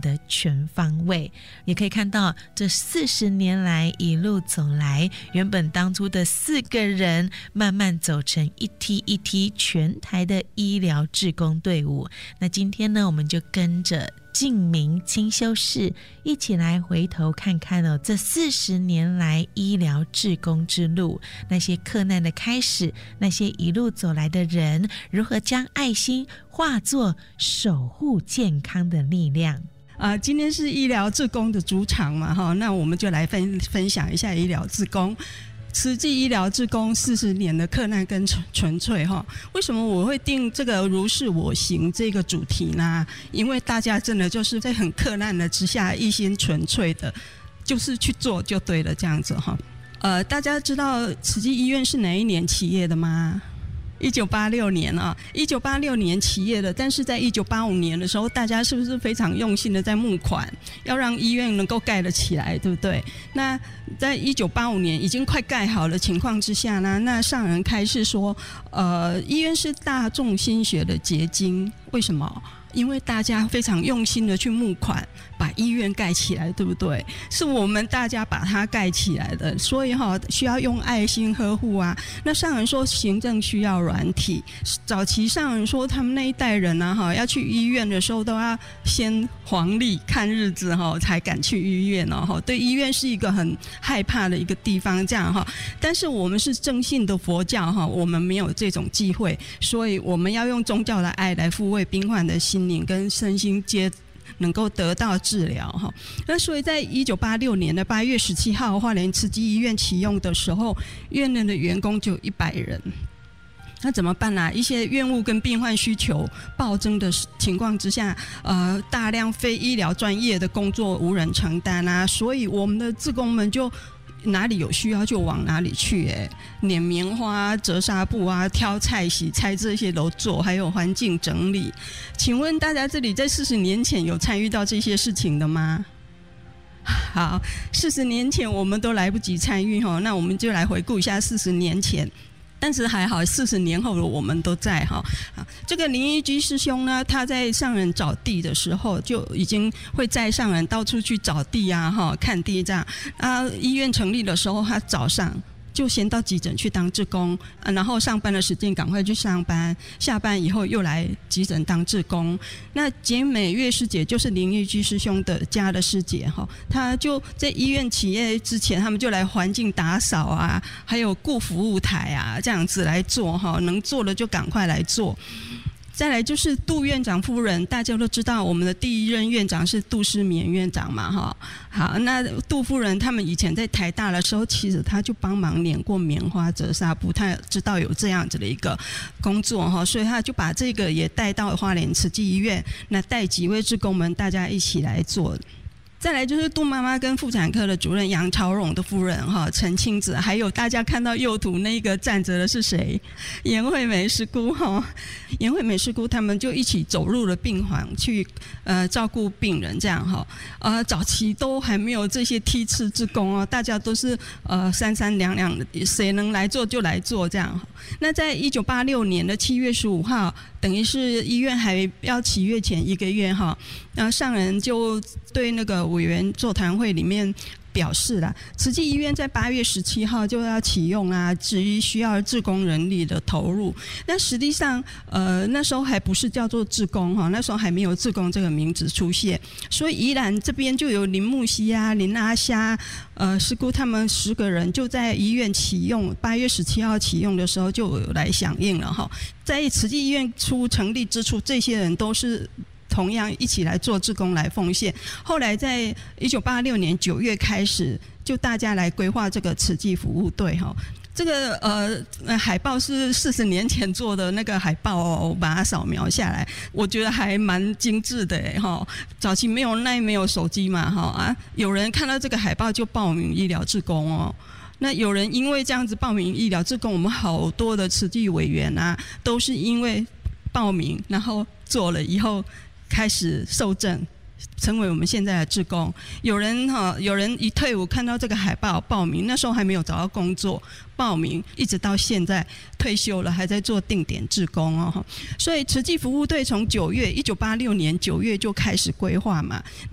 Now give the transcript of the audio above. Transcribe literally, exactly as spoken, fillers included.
的全方位。也可以看到这四十年来一路走来，原本当初的四个人慢慢走成一梯一梯全台的医疗志工队伍。那今天呢，我们就跟着静明清修士一起来回头看看哦，这四十年来医疗志工之路，那些克难的开始，那些一路走来的人如何将爱心化作守护健康的力量。 啊、呃，今天是医疗志工的主场嘛，哈，那我们就来分分享一下医疗志工。慈济医疗志工四十年的克难跟纯粹哈，为什么我会定这个如是我行这个主题呢？因为大家真的就是在很克难的之下，一心纯粹的，就是去做就对了，这样子哈。呃，大家知道慈济医院是哪一年起业的吗？一九八六年啊，一九八六年起业的，但是在一九八五年的时候，大家是不是非常用心的在募款，要让医院能够盖得起来，对不对？那在一九八五年已经快盖好的情况之下呢，那上人开示说，呃，医院是大众心血的结晶，为什么？因为大家非常用心的去募款，把医院盖起来，对不对？是我们大家把它盖起来的，所以哈、哦、需要用爱心呵护啊。那上人说行政需要软体，早期上人说他们那一代人啊哈，要去医院的时候都要先黄历看日子哈，才敢去医院哦哈。对，医院是一个很害怕的一个地方，这样哈。但是我们是正信的佛教哈，我们没有这种忌讳，所以我们要用宗教的爱来抚慰病患的心跟身心皆能够得到治疗哈。那所以在一九八六年的八月十七号，花莲慈济医院启用的时候，院内的员工就一百人。那怎么办呢、啊？一些院务跟病患需求暴增的情况之下，呃，大量非医疗专业的工作无人承担啊，所以我们的志工们就哪里有需要就往哪里去，哎，碾棉花、折纱布啊、挑菜、洗菜这些都做，还有环境整理。请问大家这里在四十年前有参与到这些事情的吗？好，四十年前我们都来不及参与哈，那我们就来回顾一下四十年前。但是还好，四十年后的我们都在哈。这个林一居师兄呢，他在上人找地的时候，就已经会载上人到处去找地啊，哈，看地这样。啊，医院成立的时候，他早上就先到急诊去当志工、啊、然后上班的时间赶快去上班，下班以后又来急诊当志工。那简美月师姐就是林玉居师兄的家的师姐哈，她就在医院起业之前，他们就来环境打扫啊，还有顾服务台啊，这样子来做哈，能做的就赶快来做。再来就是杜院长夫人，大家都知道我们的第一任院长是杜诗勉院长嘛哈。好，那杜夫人他们以前在台大的时候，其实他就帮忙碾过棉花、折纱布，他知道有这样子的一个工作哈，所以他就把这个也带到花莲慈济医院，那带几位志工们大家一起来做。再来就是杜妈妈跟妇产科的主任杨朝荣的夫人哈，陈庆子，还有大家看到右图那个站着的是谁？颜惠美师姑哈，颜惠美师姑他们就一起走入了病房去呃照顾病人这样哈。呃，早期都还没有这些梯次志工哦，大家都是呃三三两两，谁能来做就来做这样。那在一九八六年的七月十五号，等于是医院还要起月前一个月哈，那上人就对那个委员座谈会里面表示了，慈济医院在八月十七号就要启用啊，至于需要志工人力的投入。那实际上，呃，那时候还不是叫做志工哈，那时候还没有志工这个名字出现，所以宜兰这边就有林木溪啊、林阿虾、呃师姑他们十个人就在医院启用，八月十七号启用的时候就有来响应了哈。在慈济医院初成立之初，这些人都是同样一起来做志工来奉献。后来在一九八六年九月开始，就大家来规划这个慈济服务队哈。这个呃海报是四十年前做的那个海报哦，我把它扫描下来，我觉得还蛮精致的哈。早期没有那没有手机嘛哈啊，有人看到这个海报就报名医疗志工哦。那有人因为这样子报名医疗志工，我们好多的慈济委员啊，都是因为报名然后做了以后开始受证，成为我们现在的志工。有人哈，有人一退伍看到这个海报报名，那时候还没有找到工作，报名一直到现在退休了还在做定点志工哦。所以慈济服务队从九月一九八六年九月就开始规划嘛。